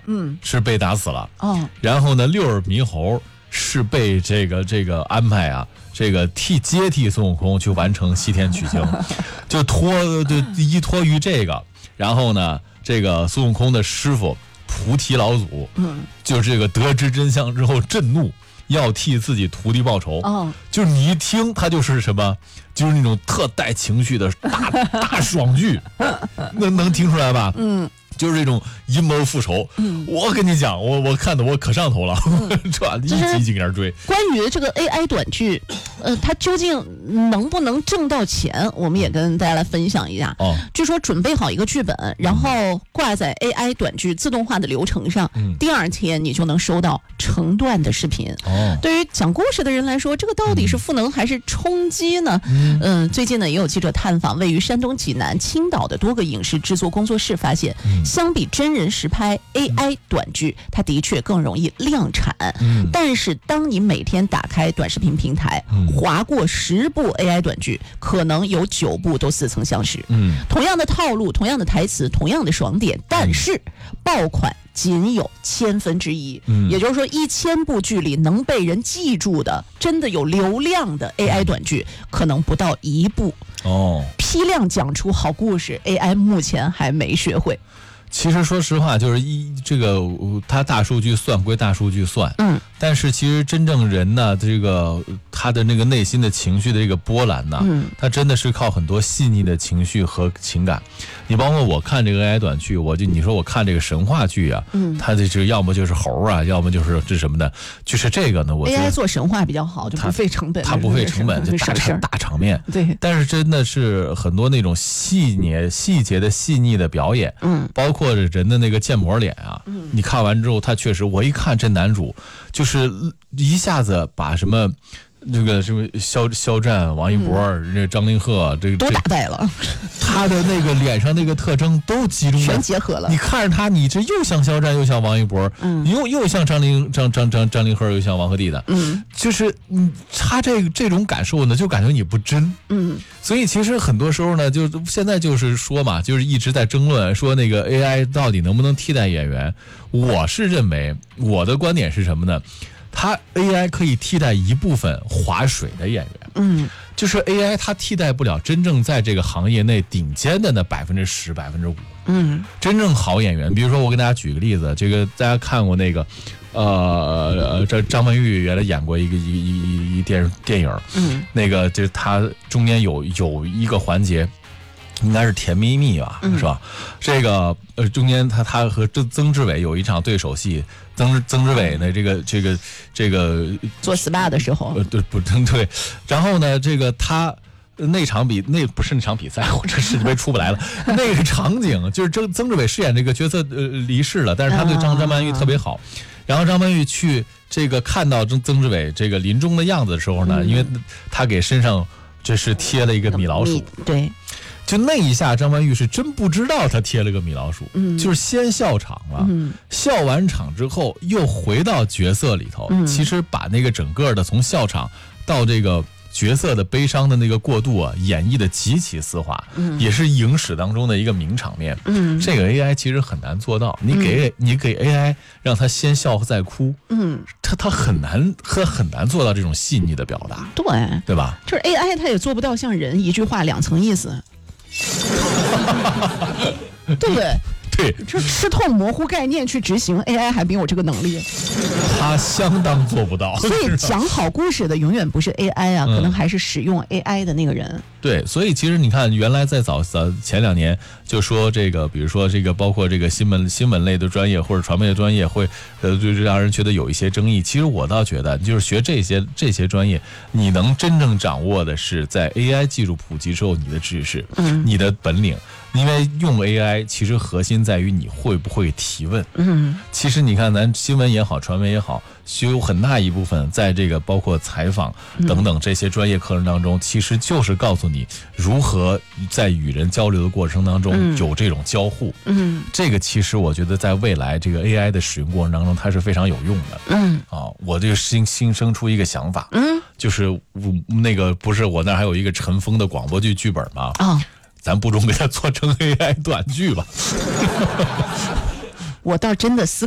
是被打死了。然后呢，六耳猕猴是被这个安排啊，这个接替孙悟空去完成西天取经，就依托于这个。然后呢，这个孙悟空的师傅菩提老祖，就是这个得知真相之后震怒，要替自己徒弟报仇。就是你一听他就是什么，就是那种特带情绪的大爽剧，能听出来吧？就是这种阴谋复仇。我跟你讲，我看的我可上头了，这一集一集给人追。 关于这个 AI 短剧，它究竟能不能挣到钱，我们也跟大家来分享一下。据说准备好一个剧本，然后挂在 AI 短剧自动化的流程上，第二天你就能收到成段的视频。对于讲故事的人来说，这个到底是赋能还是冲击呢？最近呢也有记者探访位于山东济南、青岛的多个影视制作工作室，发现相比真人实拍 AI 短剧，它的确更容易量产。但是当你每天打开短视频平台，划过10部 AI 短剧，可能有9部都似曾相识。同样的套路，同样的台词，同样的爽点，但是爆款仅有1/1000，也就是说1000部剧里能被人记住的，真的有流量的 AI 短剧，可能不到1部。批量讲出好故事 ，AI 目前还没学会。 其实说实话，就是这个它大数据算归大数据算，但是其实真正人呢，这个他的那个内心的情绪的这个波澜呢，他真的是靠很多细腻的情绪和情感。你包括我看这个 AI 短剧，你说我看这个神话剧啊，它这个要么就是猴啊，要么就是这什么的，就是这个呢，我觉得 AI 做神话比较好，就不费成本， 它不费成本，就大场面。 对， 但是真的是很多那种细节的细腻的表演，包括人的那个建模脸啊，你看完之后，他确实，我一看这男主就是一下子把什么这个什么肖战、王一博、这张凌赫，这个都打败了， 他的那个脸上那个特征都集中全结合了。 你看着他，你这又像肖战，又像王一博，又像张凌赫，又像王鹤棣的，就是他这种感受呢，就感觉你不真，所以其实很多时候呢，就现在就是说嘛，就是一直在争论说那个 AI 到底能不能替代演员。我是认为，我的观点是什么呢？它 AI 可以替代一部分划水的演员，就是 AI 它替代不了真正在这个行业内顶尖的那10%、5%，真正好演员。比如说我给大家举个例子，这个大家看过那个，这张曼玉原来演过一电影，那个就是他中间有一个环节。应该是甜蜜蜜吧，是吧？这个中间他和曾志伟有一场对手戏，曾志伟呢这个做 SPA 的时候， 对，然后呢这个他那不是那场比赛，我这世界杯出不来了。那个场景就是曾志伟饰演这个角色离世了，但是他对张曼玉特别好。然后张曼玉去这个看到曾志伟这个临终的样子的时候呢，因为他给身上这是贴了一个米老鼠， 对。 就那一下，张曼玉是真不知道他贴了个米老鼠，就是先笑场了，笑完场之后又回到角色里头，其实把那个整个的从笑场到这个角色的悲伤的那个过渡啊，演绎的极其丝滑，也是影史当中的一个名场面。这个 AI 其实很难做到，你给 AI 让他先笑再哭，他很难做到这种细腻的表达，对吧？ 就是 AI 它也做不到像人一句话2层意思。对不对？ 对， 就吃透模糊概念去执行 AI 还没有这个能力， 他相当做不到。 所以讲好故事的永远不是 AI 啊，可能还是使用 AI 的那个人。 对，所以其实你看，原来在早前2年就说这个，比如说这个，包括这个新闻类的专业或者传媒的专业会，就让人觉得有一些争议。其实我倒觉得，就是学这些专业，你能真正掌握的是在 AI 技术普及之后你的知识，你的本领。因为用 AI 其实核心在于你会不会提问。其实你看咱新闻也好，传媒也好，有很大一部分在这个包括采访等等这些专业课程当中，其实就是告诉你如何在与人交流的过程当中有这种交互。这个其实我觉得在未来这个 AI 的使用过程当中，它是非常有用的。我这个新生出一个想法，就是那个不是我那还有一个尘封的广播剧剧本吗？咱不如给它做成 AI 短剧吧。 我倒真的